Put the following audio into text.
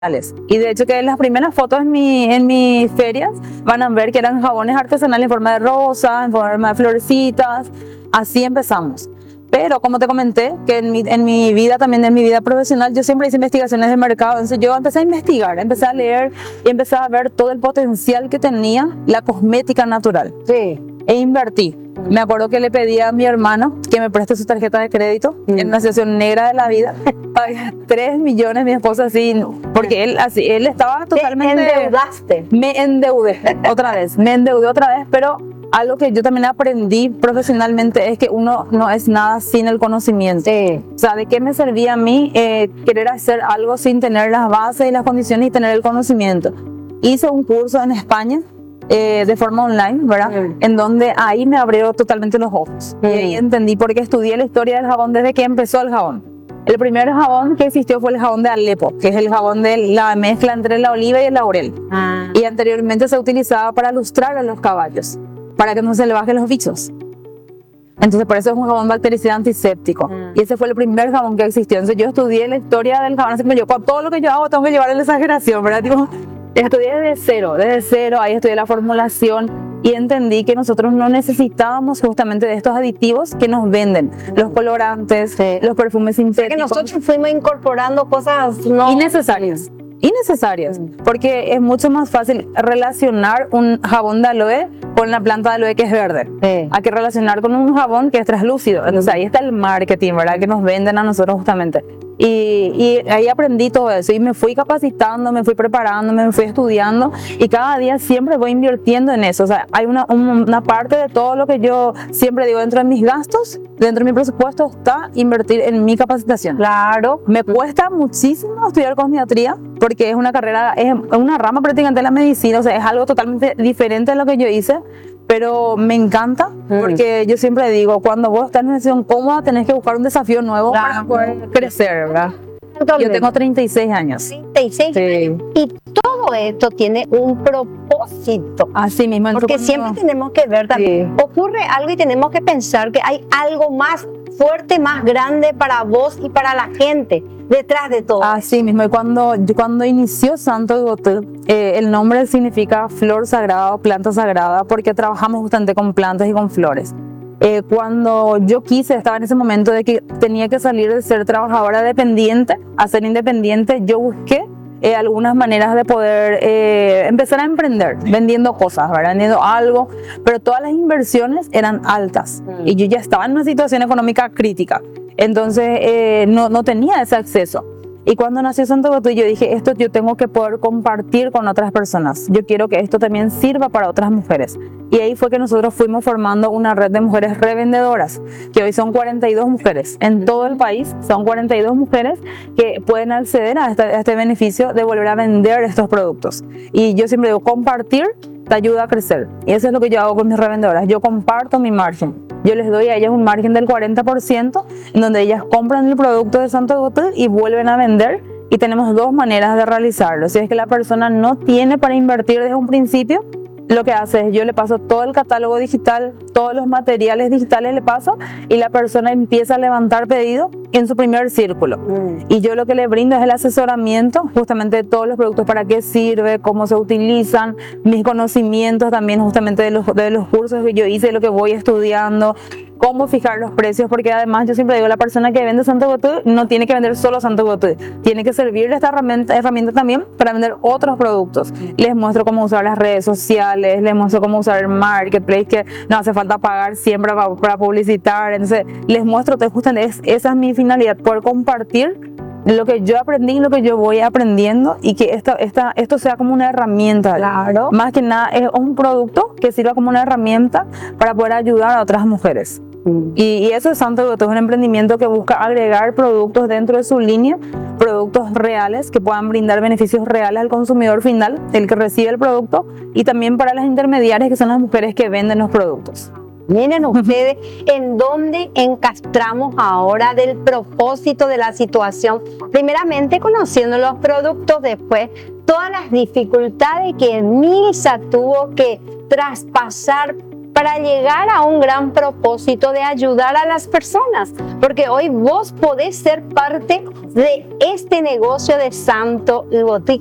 Y de hecho que las primeras fotos en mis ferias van a ver que eran jabones artesanales en forma de rosa, en forma de florecitas. Así empezamos. Pero como te comenté, que en mi vida también, en mi vida profesional, yo siempre hice investigaciones de mercado. Entonces yo empecé a investigar, empecé a leer y empecé a ver todo el potencial que tenía la cosmética natural. Sí. E invertí. Me acuerdo que le pedí a mi hermano que me preste su tarjeta de crédito en una situación negra de la vida. Pagué 3 millones, mi esposa así, porque él estaba totalmente... ¿Te endeudaste? Me endeudé otra vez, pero algo que yo también aprendí profesionalmente es que uno no es nada sin el conocimiento. Sí. O sea, ¿de qué me servía a mí querer hacer algo sin tener las bases y las condiciones y tener el conocimiento? Hice un curso en España de forma online, ¿verdad? En donde ahí me abrieron totalmente los ojos. Y ahí entendí por qué estudié la historia del jabón desde que empezó el jabón. El primer jabón que existió fue el jabón de Alepo, que es el jabón de la mezcla entre la oliva y el laurel. Y anteriormente se utilizaba para lustrar a los caballos, para que no se le bajen los bichos. Entonces por eso es un jabón bactericida antiséptico. Y ese fue el primer jabón que existió. Entonces yo estudié la historia del jabón, así como yo, con todo lo que yo hago tengo que llevar en la exageración, ¿verdad? Tipo, estudié desde cero, ahí estudié la formulación y entendí que nosotros no necesitábamos justamente de estos aditivos que nos venden, los colorantes, los perfumes sintéticos. Que nosotros fuimos incorporando cosas innecesarias, porque es mucho más fácil relacionar un jabón de aloe con la planta de aloe que es verde, a que relacionar con un jabón que es translúcido. Entonces ahí está el marketing, ¿verdad? Que nos venden a nosotros justamente. Y ahí aprendí todo eso y me fui capacitando, me fui preparando, me fui estudiando y cada día siempre voy invirtiendo en eso. O sea, hay una parte de todo lo que yo siempre digo dentro de mis gastos, dentro de mi presupuesto está invertir en mi capacitación. Claro. Me cuesta muchísimo estudiar cosmiatría porque es una carrera, es una rama prácticamente de la medicina, o sea, es algo totalmente diferente de lo que yo hice. Pero me encanta porque yo siempre digo, cuando vos estás en una situación cómoda, tenés que buscar un desafío nuevo para poder crecer, ¿verdad? Yo tengo 36 años. 36 años. Y todo esto tiene un propósito. Así mismo. Porque siempre tenemos que ver también. Ocurre algo y tenemos que pensar que hay algo más fuerte, más grande para vos y para la gente detrás de todo. Así mismo. Y cuando inició Santo Gotel, el nombre significa flor sagrada o planta sagrada porque trabajamos justamente con plantas y con flores. Cuando yo estaba en ese momento de que tenía que salir de ser trabajadora dependiente a ser independiente, yo busqué algunas maneras de poder empezar a emprender, vendiendo cosas, ¿verdad? Vendiendo algo, pero todas las inversiones eran altas y yo ya estaba en una situación económica crítica, entonces no tenía ese acceso. Y cuando nació Santo Gotel, yo dije, esto yo tengo que poder compartir con otras personas. Yo quiero que esto también sirva para otras mujeres. Y ahí fue que nosotros fuimos formando una red de mujeres revendedoras, que hoy son 42 mujeres. En todo el país son 42 mujeres que pueden acceder a este beneficio de volver a vender estos productos. Y yo siempre digo, compartir te ayuda a crecer. Y eso es lo que yo hago con mis revendedoras. Yo comparto mi margen. Yo les doy a ellas un margen del 40%, en donde ellas compran el producto de Santo Gotel y vuelven a vender. Y tenemos dos maneras de realizarlo. Si es que la persona no tiene para invertir desde un principio, lo que hace es yo le paso todo el catálogo digital, todos los materiales digitales le paso y la persona empieza a levantar pedido en su primer círculo. Y yo lo que le brindo es el asesoramiento justamente de todos los productos, para qué sirve, cómo se utilizan, mis conocimientos también justamente de los cursos que yo hice, de lo que voy estudiando, cómo fijar los precios, porque además yo siempre digo, la persona que vende Santo Gotel no tiene que vender solo Santo Gotel, tiene que servirle esta herramienta también para vender otros productos. Les muestro cómo usar las redes sociales, les muestro cómo usar el marketplace, que no hace falta pagar siempre para publicitar. Entonces les muestro, justamente esa es mi finalidad, poder compartir lo que yo aprendí, lo que yo voy aprendiendo, y que esto sea como una herramienta. Claro. Más que nada es un producto que sirva como una herramienta para poder ayudar a otras mujeres. Y eso es Santo Gotel, es un emprendimiento que busca agregar productos dentro de su línea, productos reales que puedan brindar beneficios reales al consumidor final, el que recibe el producto, y también para las intermediarias, que son las mujeres que venden los productos. Miren ustedes en dónde encastramos ahora del propósito de la situación. Primeramente conociendo los productos, después todas las dificultades que Milsa tuvo que traspasar para llegar a un gran propósito de ayudar a las personas, porque hoy vos podés ser parte de este negocio de Santo y Boutique